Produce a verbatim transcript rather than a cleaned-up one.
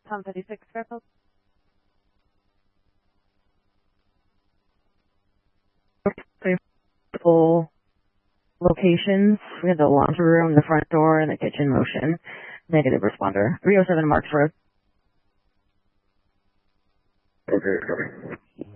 Tom fifty-six, Fairfield. Full locations. We have the laundry room, the front door, and the kitchen motion. Negative responder. three oh seven Marks Road. Okay, copy.